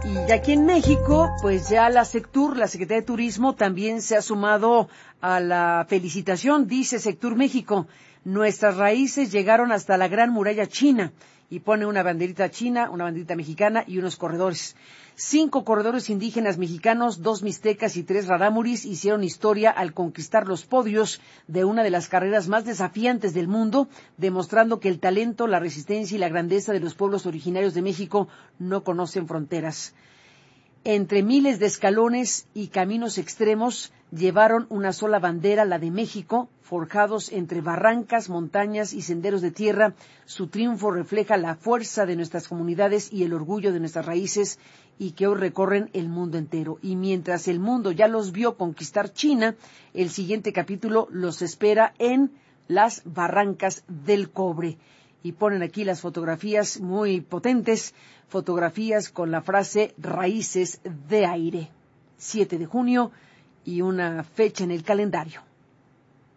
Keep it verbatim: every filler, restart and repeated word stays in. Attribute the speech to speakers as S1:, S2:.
S1: Y aquí en México, pues ya la Sectur, la Secretaría de Turismo, también se ha sumado a la felicitación. Dice Sectur México: nuestras raíces llegaron hasta la Gran Muralla China, y pone una banderita china, una banderita mexicana y unos corredores. Cinco corredores indígenas mexicanos, dos mixtecas y tres rarámuris hicieron historia al conquistar los podios de una de las carreras más desafiantes del mundo, demostrando que el talento, la resistencia y la grandeza de los pueblos originarios de México no conocen fronteras. Entre miles de escalones y caminos extremos, llevaron una sola bandera, la de México, forjados entre barrancas, montañas y senderos de tierra. Su triunfo refleja la fuerza de nuestras comunidades y el orgullo de nuestras raíces, y que hoy recorren el mundo entero. Y mientras el mundo ya los vio conquistar China, el siguiente capítulo los espera en las Barrancas del Cobre. Y ponen aquí las fotografías muy potentes, fotografías con la frase Raíces de Aire. siete de junio y una fecha en el calendario.